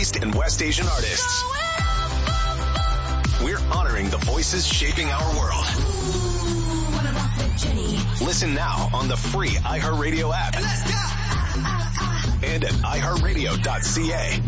East and West Asian artists. We're honoring the voices shaping our world. Listen now on the free iHeartRadio app. And at iHeartRadio.ca.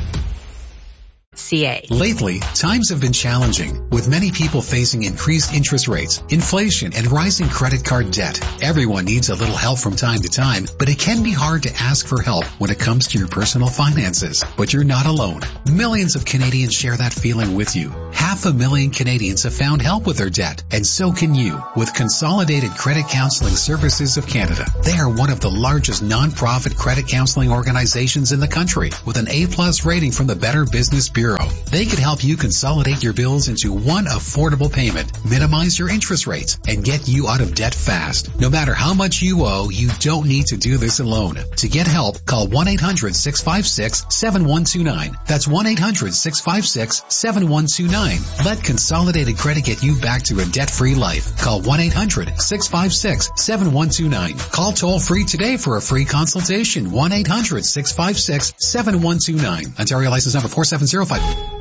Lately, times have been challenging, with many people facing increased interest rates, inflation, and rising credit card debt. Everyone needs a little help from time to time, but it can be hard to ask for help when it comes to your personal finances. But you're not alone. Millions of Canadians share that feeling with you. 500,000 Canadians have found help with their debt, and so can you with Consolidated Credit Counseling Services of Canada. They are one of the largest non-profit credit counseling organizations in the country, with an A+ rating from the Better Business Bureau. They could help you consolidate your bills into one affordable payment, minimize your interest rates, and get you out of debt fast. No matter how much you owe, you don't need to do this alone. To get help, call 1-800-656-7129. That's 1-800-656-7129. Let Consolidated Credit get you back to a debt-free life. Call 1-800-656-7129. Call toll-free today for a free consultation. 1-800-656-7129. Ontario license number 4705.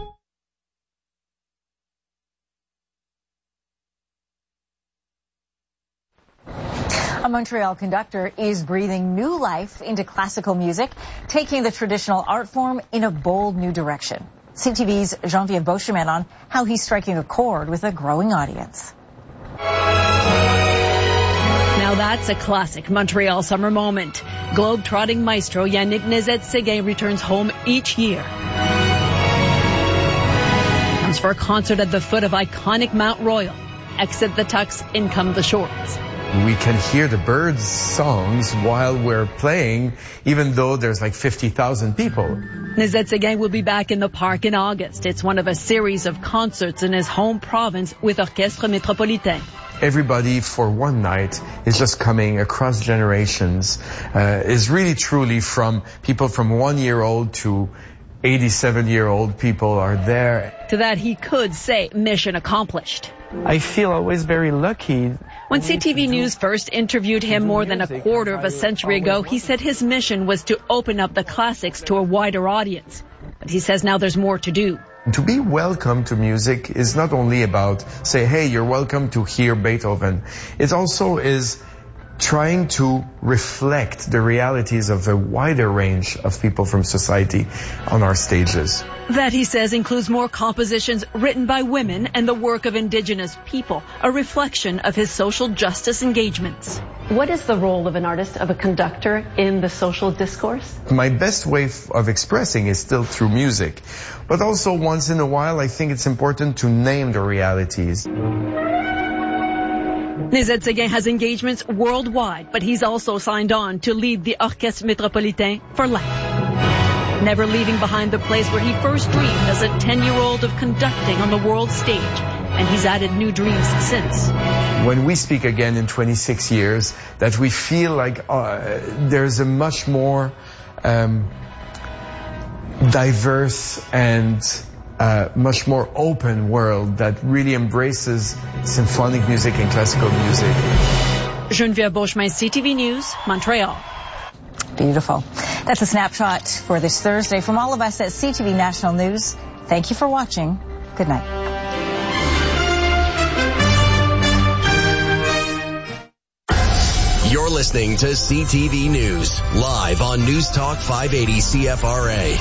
A Montreal conductor is breathing new life into classical music, taking the traditional art form in a bold new direction. CTV's Geneviève Beauchemin on how he's striking a chord with a growing audience. Now that's a classic Montreal summer moment. Globe-trotting maestro Yannick Nézet-Séguin returns home each year. Comes for a concert at the foot of iconic Mount Royal. Exit the tux, in come the shorts. We can hear the birds' songs while we're playing, even though there's like 50,000 people. Nézet-Séguin will be back in the park in August. It's one of a series of concerts in his home province with Orchestre Métropolitain. Everybody for one night is just coming across generations, is really truly from people from 1-year-old to 87-year-old people are there. To that he could say mission accomplished. I feel always very lucky. When CTV News first interviewed him more than a quarter of a century ago, he said his mission was to open up the classics to a wider audience. But he says now there's more to do. To be welcome to music is not only about say, hey, you're welcome to hear Beethoven. It also is trying to reflect the realities of a wider range of people from society on our stages. That, he says, includes more compositions written by women and the work of Indigenous people, a reflection of his social justice engagements. What is the role of an artist, of a conductor, in the social discourse? My best way of expressing is still through music. But also, once in a while, I think it's important to name the realities. Nézet-Séguin has engagements worldwide, but he's also signed on to lead the Orchestre Métropolitain for life. Never leaving behind the place where he first dreamed as a 10-year-old of conducting on the world stage, and he's added new dreams since. When we speak again in 26 years, that we feel like there's a much more diverse and much more open world that really embraces symphonic music and classical music. Geneviève Beauchemin, CTV News, Montreal. Beautiful. That's a snapshot for this Thursday. From all of us at CTV National News, thank you for watching. Good night. You're listening to CTV News, live on News Talk 580 CFRA.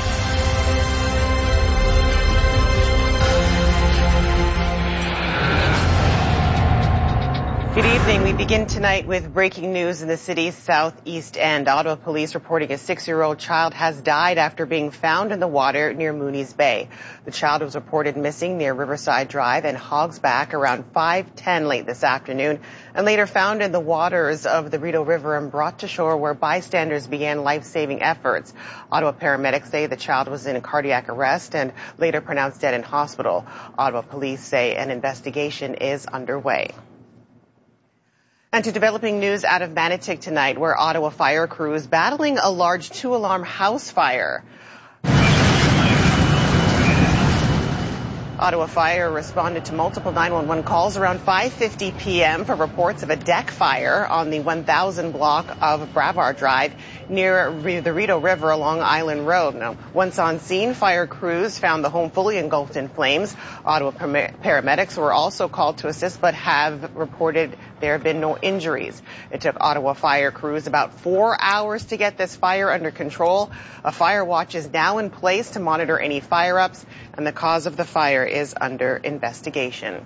Good evening. We begin tonight with breaking news in the city's southeast end. Ottawa police reporting a 6-year-old child has died after being found in the water near Mooney's Bay. The child was reported missing near Riverside Drive and Hog's Back around 5:10 late this afternoon, and later found in the waters of the Rideau River and brought to shore where bystanders began life-saving efforts. Ottawa paramedics say the child was in cardiac arrest and later pronounced dead in hospital. Ottawa police say an investigation is underway. And to developing news out of Manotick tonight, where Ottawa fire crew is battling a large 2-alarm house fire. Ottawa Fire responded to multiple 911 calls around 5:50 p.m. for reports of a deck fire on the 1000 block of Brevard Drive near the Rideau River along Island Road. Now, once on scene, fire crews found the home fully engulfed in flames. Ottawa paramedics were also called to assist but have reported there have been no injuries. It took Ottawa fire crews about 4 hours to get this fire under control. A fire watch is now in place to monitor any fire-ups, and the cause of the fire is under investigation.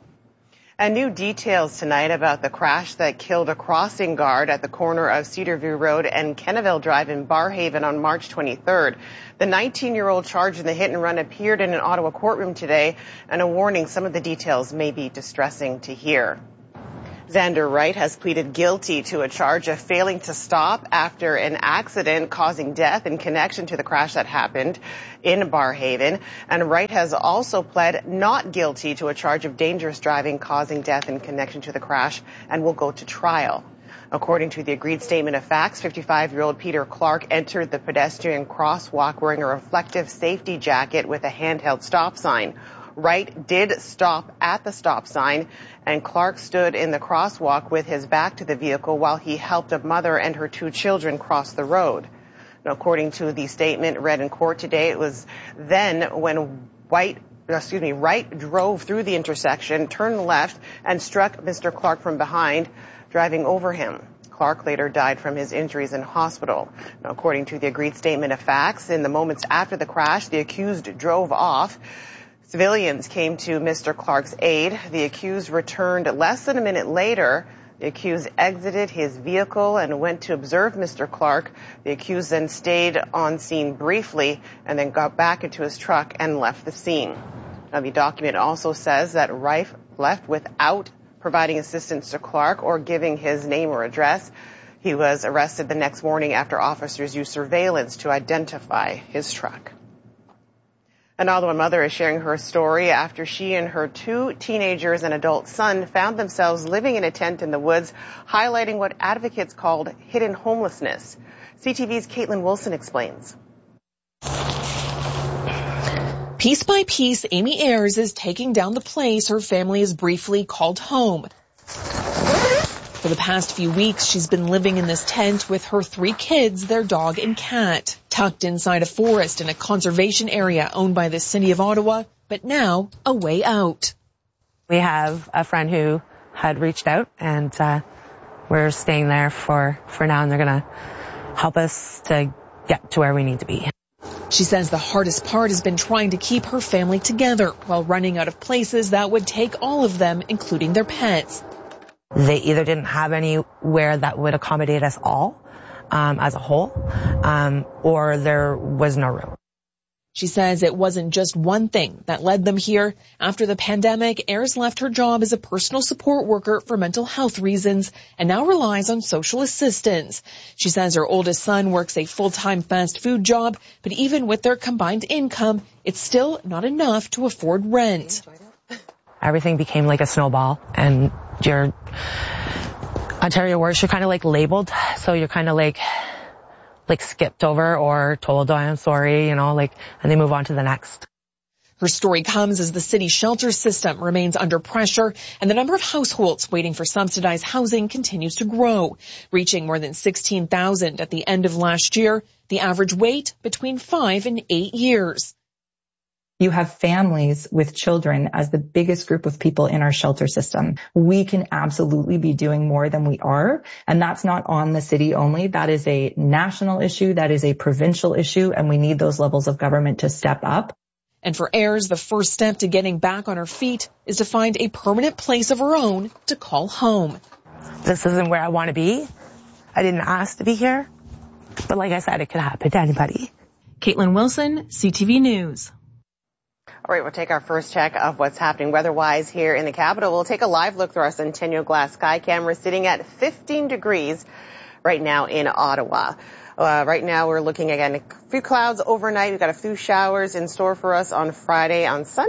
And new details tonight about the crash that killed a crossing guard at the corner of Cedarview Road and Kenneville Drive in Barrhaven on March 23rd. The 19-year-old charged in the hit and run appeared in an Ottawa courtroom today, and a warning, some of the details may be distressing to hear. Xander Wright has pleaded guilty to a charge of failing to stop after an accident causing death in connection to the crash that happened in Barrhaven. And Wright has also pled not guilty to a charge of dangerous driving causing death in connection to the crash and will go to trial. According to the agreed statement of facts, 55-year-old Peter Clark entered the pedestrian crosswalk wearing a reflective safety jacket with a handheld stop sign. Wright did stop at the stop sign, and Clark stood in the crosswalk with his back to the vehicle while he helped a mother and her 2 children cross the road. Now, according to the statement read in court today, it was then when Wright drove through the intersection, turned left, and struck Mr. Clark from behind, driving over him. Clark later died from his injuries in hospital. Now, according to the agreed statement of facts, in the moments after the crash, the accused drove off. Civilians came to Mr. Clark's aid. The accused returned less than a minute later. The accused exited his vehicle and went to observe Mr. Clark. The accused then stayed on scene briefly and then got back into his truck and left the scene. Now, the document also says that Wright left without providing assistance to Clark or giving his name or address. He was arrested the next morning after officers used surveillance to identify his truck. An Ottawa mother is sharing her story after she and her 2 teenagers and adult son found themselves living in a tent in the woods, highlighting what advocates called hidden homelessness. CTV's Caitlin Wilson explains. Piece by piece, Amy Ayers is taking down the place her family has briefly called home. For the past few weeks, she's been living in this tent with her 3 kids, their dog and cat, tucked inside a forest in a conservation area owned by the City of Ottawa, but now a way out. We have a friend who had reached out, and we're staying there for now, and they're going to help us to get to where we need to be. She says the hardest part has been trying to keep her family together while running out of places that would take all of them, including their pets. They either didn't have anywhere that would accommodate us all as a whole, or there was no room. She says it wasn't just one thing that led them here. After the pandemic, Ayers left her job as a personal support worker for mental health reasons and now relies on social assistance. She says her oldest son works a full-time fast food job, but even with their combined income, it's still not enough to afford rent. Everything became like a snowball, and your Ontario words, you're kind of like labeled, so you're kind of like skipped over or told, oh, I'm sorry, and they move on to the next. Her story comes as the city shelter system remains under pressure and the number of households waiting for subsidized housing continues to grow, reaching more than 16,000 at the end of last year, the average wait between 5 and 8 years. You have families with children as the biggest group of people in our shelter system. We can absolutely be doing more than we are. And that's not on the city only. That is a national issue. That is a provincial issue. And we need those levels of government to step up. And for Ayers, the first step to getting back on her feet is to find a permanent place of her own to call home. This isn't where I want to be. I didn't ask to be here. But like I said, it could happen to anybody. Caitlin Wilson, CTV News. All right, we'll take our first check of what's happening weather-wise here in the capital. We'll take a live look through our Centennial Glass Sky camera sitting at 15 degrees right now in Ottawa. Right now we're looking again a few clouds overnight. We've got a few showers in store for us on Saturday.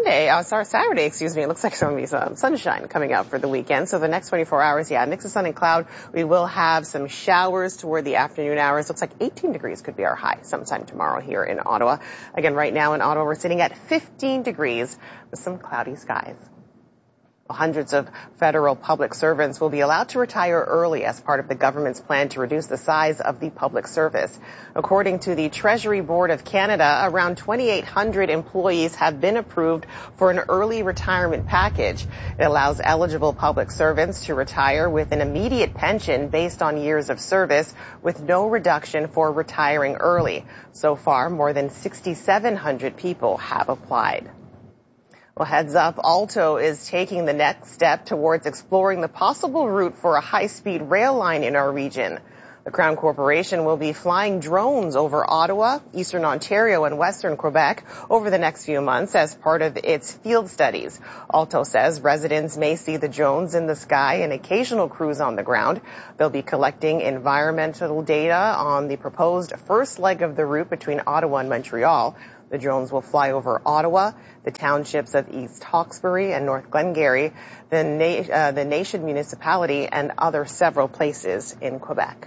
It looks like some of some sunshine coming out for the weekend. So the next 24 hours, mix of sun and cloud. We will have some showers toward the afternoon hours. Looks like 18 degrees could be our high sometime tomorrow here in Ottawa. Again, right now in Ottawa, we're sitting at 15 degrees with some cloudy skies. Hundreds of federal public servants will be allowed to retire early as part of the government's plan to reduce the size of the public service. According to the Treasury Board of Canada, around 2,800 employees have been approved for an early retirement package. It allows eligible public servants to retire with an immediate pension based on years of service with no reduction for retiring early. So far, more than 6,700 people have applied. Well, heads up, Alto is taking the next step towards exploring the possible route for a high-speed rail line in our region. The Crown Corporation will be flying drones over Ottawa, Eastern Ontario, and Western Quebec over the next few months as part of its field studies. Alto says residents may see the drones in the sky and occasional crews on the ground. They'll be collecting environmental data on the proposed first leg of the route between Ottawa and Montreal. The drones will fly over Ottawa, the townships of East Hawkesbury and North Glengarry, the Nation municipality, and several places in Quebec.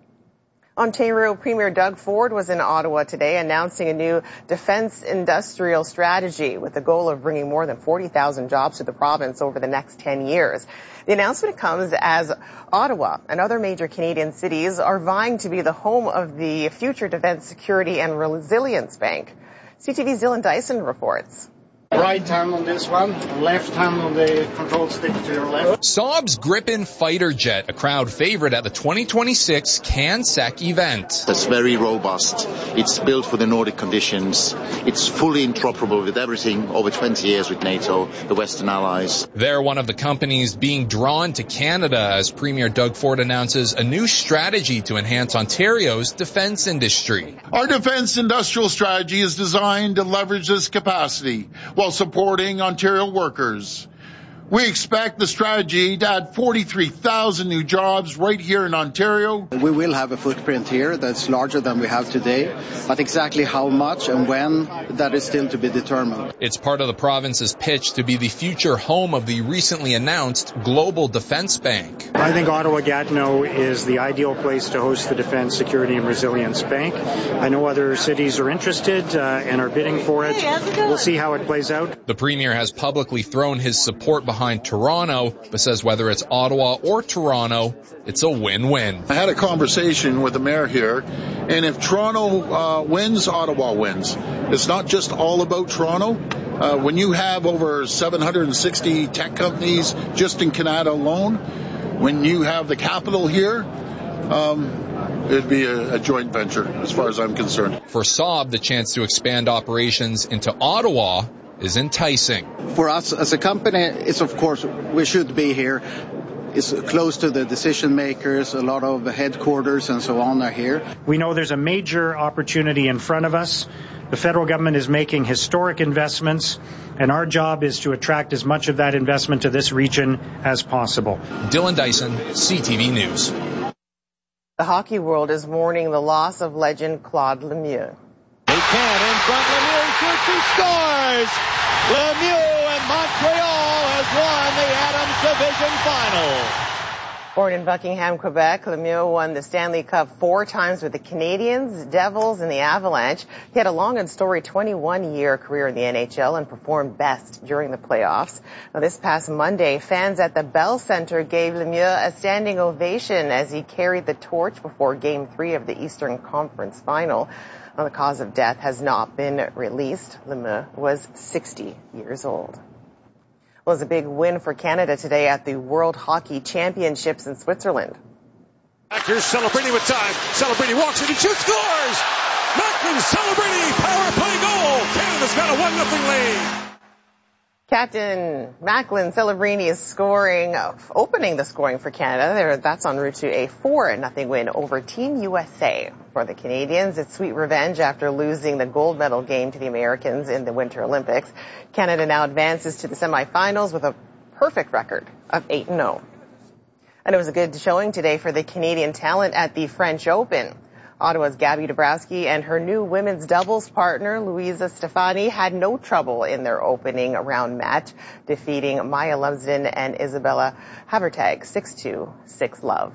Ontario Premier Doug Ford was in Ottawa today announcing a new defense industrial strategy with the goal of bringing more than 40,000 jobs to the province over the next 10 years. The announcement comes as Ottawa and other major Canadian cities are vying to be the home of the future Defense Security and Resilience Bank. CTV's Dylan Dyson reports. Right hand on this one, left hand on the control stick to your left. Saab's Gripen fighter jet, a crowd favorite at the 2026 CanSec event. It's very robust. It's built for the Nordic conditions. It's fully interoperable with everything over 20 years with NATO, the Western allies. They're one of the companies being drawn to Canada as Premier Doug Ford announces a new strategy to enhance Ontario's defense industry. Our defense industrial strategy is designed to leverage this capacity while supporting Ontario workers. We expect the strategy to add 43,000 new jobs right here in Ontario. We will have a footprint here that's larger than we have today, but exactly how much and when, that is still to be determined. It's part of the province's pitch to be the future home of the recently announced Global Defense Bank. I think Ottawa-Gatineau is the ideal place to host the Defense Security and Resilience Bank. I know other cities are interested and are bidding for it. We'll see how it plays out. The Premier has publicly thrown his support behind Toronto, but says whether it's Ottawa or Toronto, it's a win-win. I had a conversation with the mayor here, and if Toronto wins, Ottawa wins. It's not just all about Toronto. When you have over 760 tech companies just in Canada alone, when you have the capital here, it'd be a joint venture as far as I'm concerned. For Saab, the chance to expand operations into Ottawa is enticing. For us as a company, it's of course, we should be here. It's close to the decision makers, a lot of headquarters and so on are here. We know there's a major opportunity in front of us. The federal government is making historic investments, and our job is to attract as much of that investment to this region as possible. Dylan Dyson, CTV News. The hockey world is mourning the loss of legend Claude Lemieux. They can in front. Lemieux shoots, he scores! Lemieux and Montreal has won the Adams Division Final. Born in Buckingham, Quebec, Lemieux won the Stanley Cup 4 times with the Canadiens, Devils, and the Avalanche. He had a long and storied 21-year career in the NHL and performed best during the playoffs. Now, this past Monday, fans at the Bell Centre gave Lemieux a standing ovation as he carried the torch before Game 3 of the Eastern Conference Final. Now, the cause of death has not been released. Lemieux was 60 years old. Well, it was a big win for Canada today at the World Hockey Championships in Switzerland. Here's Celebrini with time. Celebrini walks in and shoots, scores! Macklin Celebrini, power play goal! Canada's got a 1-0 lead. Captain Macklin Celebrini is opening the scoring for Canada. That's en route to a 4-0 win over Team USA. For the Canadians, it's sweet revenge after losing the gold medal game to the Americans in the Winter Olympics. Canada now advances to the semifinals with a perfect record of 8-0. And it was a good showing today for the Canadian talent at the French Open. Ottawa's Gabby Dabrowski and her new women's doubles partner, Louisa Stefani, had no trouble in their opening round match, defeating Maya Lumsden and Isabella Havertag 6-2, 6-love.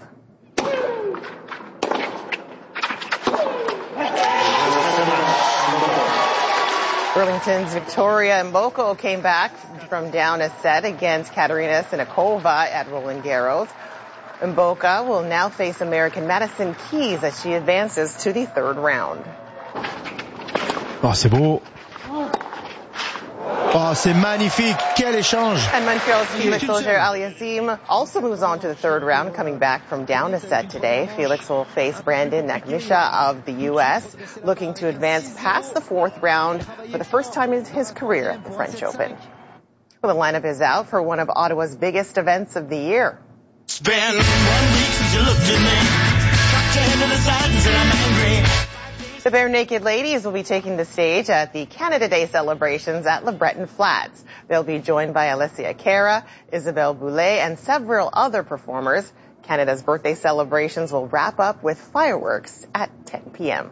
Burlington's Victoria Mboko came back from down a set against Katerina Sinakova at Roland Garros. Mboka will now face American Madison Keys as she advances to the third round. Oh, c'est beau. Oh, c'est magnifique. Quel échange. And Montreal's Felix Auger-Aliassime also moves on to the third round, coming back from down a set today. Felix will face Brandon Nakmisha of the U.S., looking to advance past the fourth round for the first time in his career at the French Open. Well, the lineup is out for one of Ottawa's biggest events of the year. It's been 1 week since you looked at me. Tucked your head to the side and said I'm angry. The Bare Naked Ladies will be taking the stage at the Canada Day celebrations at LeBreton Flats. They'll be joined by Alessia Cara, Isabelle Boulay, and several other performers. Canada's birthday celebrations will wrap up with fireworks at 10 p.m.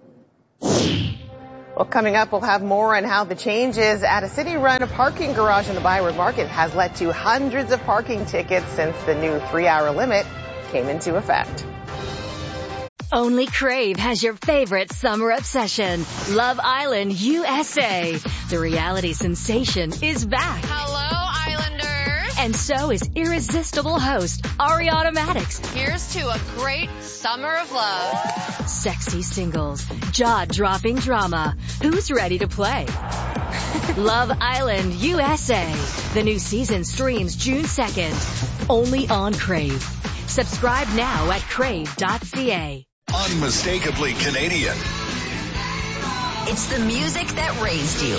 Well, coming up, we'll have more on how the changes at a city-run parking garage in the Byward Market has led to hundreds of parking tickets since the new 3-hour limit came into effect. Only Crave has your favorite summer obsession, Love Island USA. The reality sensation is back. Hello, Islanders. And so is irresistible host Ariana Madix. Here's to a great summer of love. Sexy singles, jaw-dropping drama. Who's ready to play? Love Island USA. The new season streams June 2nd. Only on Crave. Subscribe now at crave.ca. Unmistakably Canadian. It's the music that raised you.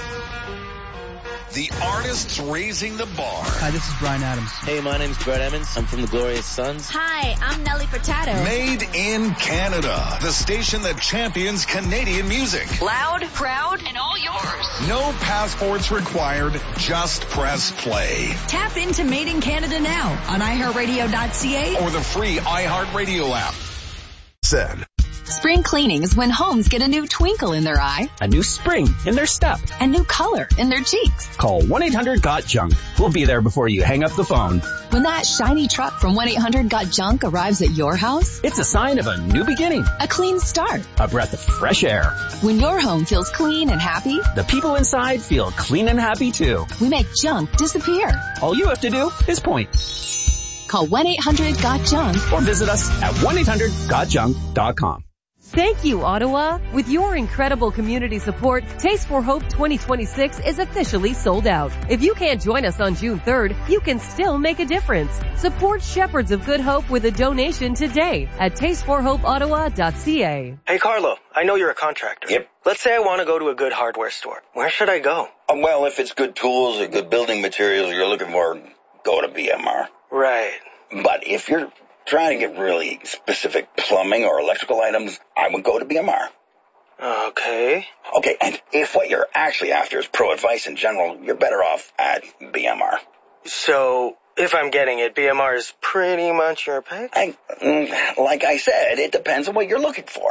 The artists raising the bar. Hi, this is Bryan Adams. Hey, my name's Brett Emmons. I'm from the Glorious Sons. Hi, I'm Nelly Furtado. Made in Canada. The station that champions Canadian music. Loud, proud, and all yours. No passports required. Just press play. Tap into Made in Canada now on iHeartRadio.ca or the free iHeartRadio app. Said. Spring cleaning is when homes get a new twinkle in their eye, a new spring in their step, a new color in their cheeks. Call 1-800-GOT-JUNK. We'll be there before you hang up the phone. When that shiny truck from 1-800-GOT-JUNK arrives at your house, it's a sign of a new beginning, a clean start, a breath of fresh air. When your home feels clean and happy, the people inside feel clean and happy too. We make junk disappear. All you have to do is point. Call 1-800-GOT-JUNK or visit us at 1-800-GOTJUNK.com. Thank you, Ottawa. With your incredible community support, Taste for Hope 2026 is officially sold out. If you can't join us on June 3rd, you can still make a difference. Support Shepherds of Good Hope with a donation today at tasteforhopeottawa.ca. Hey, Carlo, I know you're a contractor. Yep. Let's say I want to go to a good hardware store. Where should I go? Well, if it's good tools or good building materials you're looking for, go to BMR. Right. But if you're trying to get really specific plumbing or electrical items, I would go to BMR. Okay. Okay, and if what you're actually after is pro advice in general, you're better off at BMR. So, if I'm getting it, BMR is pretty much your pick? Like I said, it depends on what you're looking for.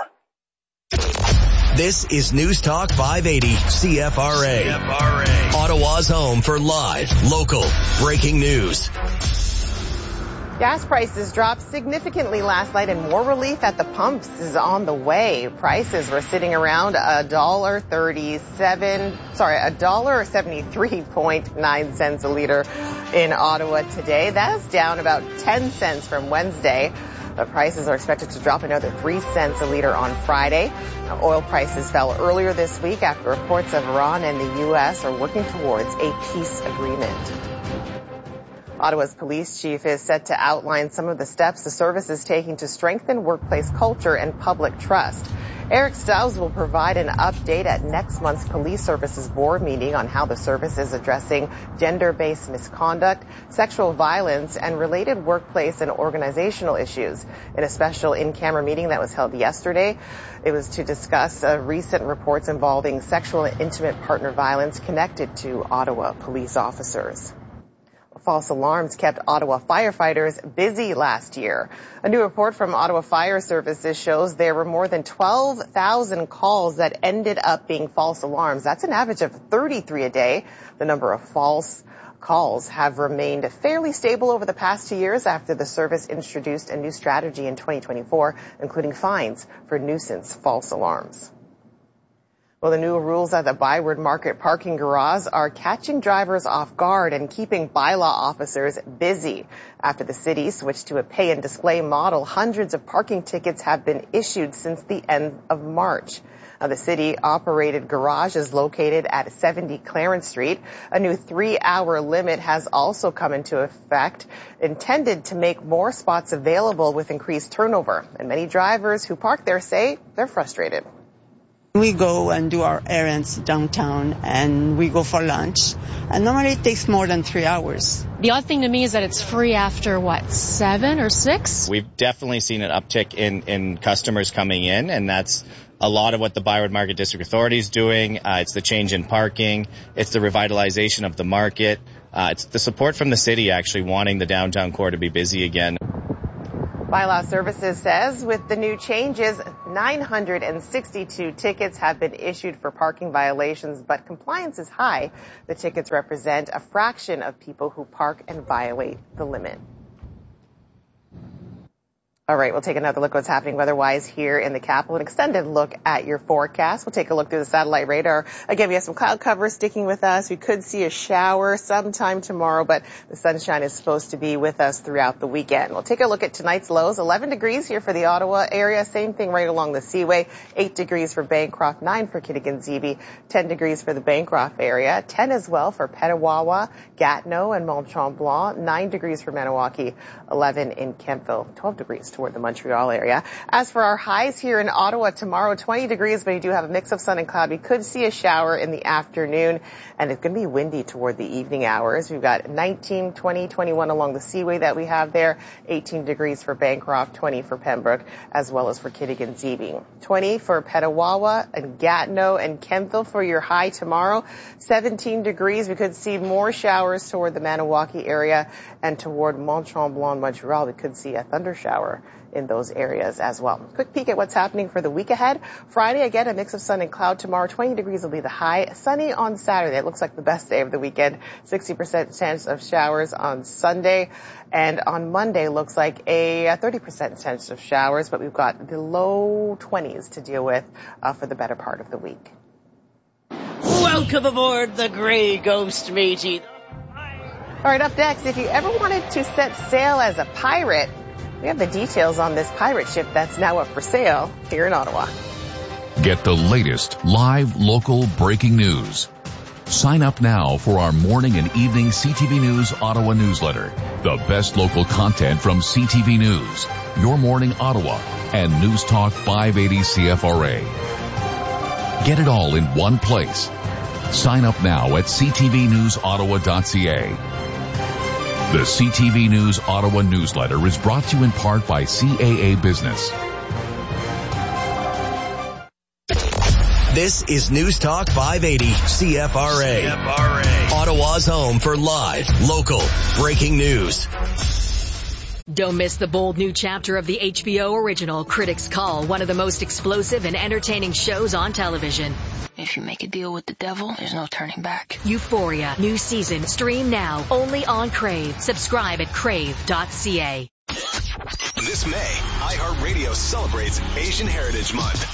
This is News Talk 580 CFRA. Ottawa's home for live, local, breaking news. Gas prices dropped significantly last night and more relief at the pumps is on the way. Prices were sitting around $1.73.9 a liter in Ottawa today. That's down about 10 cents from Wednesday. The prices are expected to drop another 3 cents a liter on Friday. Now, oil prices fell earlier this week after reports of Iran and the U.S. are working towards a peace agreement. Ottawa's police chief is set to outline some of the steps the service is taking to strengthen workplace culture and public trust. Eric Stowes will provide an update at next month's police services board meeting on how the service is addressing gender-based misconduct, sexual violence, and related workplace and organizational issues. In a special in-camera meeting that was held yesterday, it was to discuss recent reports involving sexual and intimate partner violence connected to Ottawa police officers. False alarms kept Ottawa firefighters busy last year. A new report from Ottawa Fire Services shows there were more than 12,000 calls that ended up being false alarms. That's an average of 33 a day. The number of false calls have remained fairly stable over the past 2 years after the service introduced a new strategy in 2024, including fines for nuisance false alarms. Well, the new rules at the Byward Market parking garage are catching drivers off guard and keeping bylaw officers busy. After the city switched to a pay and display model, hundreds of parking tickets have been issued since the end of March. Now, the city-operated garage is located at 70 Clarence Street. A new 3-hour limit has also come into effect, intended to make more spots available with increased turnover. And many drivers who park there say they're frustrated. We go and do our errands downtown, and we go for lunch. And normally it takes more than 3 hours. The odd thing to me is that it's free after, 7 or 6? We've definitely seen an uptick in customers coming in, and that's a lot of what the Byward Market District Authority is doing. It's the change in parking. It's the revitalization of the market. It's the support from the city actually wanting the downtown core to be busy again. Bylaw Services says with the new changes, 962 tickets have been issued for parking violations, but compliance is high. The tickets represent a fraction of people who park and violate the limit. All right, we'll take another look at what's happening weather-wise here in the capital. An extended look at your forecast. We'll take a look through the satellite radar. Again, we have some cloud cover sticking with us. We could see a shower sometime tomorrow, but the sunshine is supposed to be with us throughout the weekend. We'll take a look at tonight's lows. 11 degrees here for the Ottawa area. Same thing right along the Seaway. 8 degrees for Bancroft, 9 for Kittigan-Zibi, 10 degrees for the Bancroft area, 10 as well for Petawawa, Gatineau, and Mont-Tremblant, 9 degrees for Maniwaki, 11 in Kemptville, 12 degrees toward the Montreal area. As for our highs here in Ottawa tomorrow, 20 degrees, but you do have a mix of sun and cloud. We could see a shower in the afternoon, and it's going to be windy toward the evening hours. We've got 19, 20, 21 along the Seaway that we have there, 18 degrees for Bancroft, 20 for Pembroke, as well as for Kittigan-Zibi. 20 for Petawawa and Gatineau and Kemptville for your high tomorrow. 17 degrees. We could see more showers toward the Maniwaki area, and toward Mont-Tremblant, Montreal, we could see a thunder shower in those areas as well. Quick peek at what's happening for the week ahead. Friday, again, a mix of sun and cloud tomorrow. 20 degrees will be the high. Sunny on Saturday. It looks like the best day of the weekend. 60% chance of showers on Sunday. And on Monday, looks like a 30% chance of showers, but we've got the low 20s to deal with for the better part of the week. Welcome aboard the Grey Ghost, matey. All right, up next, if you ever wanted to set sail as a pirate, we have the details on this pirate ship that's now up for sale here in Ottawa. Get the latest live local breaking news. Sign up now for our morning and evening CTV News Ottawa newsletter. The best local content from CTV News, Your Morning Ottawa, and News Talk 580 CFRA. Get it all in one place. Sign up now at ctvnewsottawa.ca. The CTV News Ottawa newsletter is brought to you in part by CAA Business. This is News Talk 580 CFRA. Ottawa's home for live, local, breaking news. Don't miss the bold new chapter of the HBO original Critics Call, one of the most explosive and entertaining shows on television. If you make a deal with the devil, there's no turning back. Euphoria, new season, stream now, only on Crave. Subscribe at crave.ca. This May, iHeartRadio celebrates Asian Heritage Month.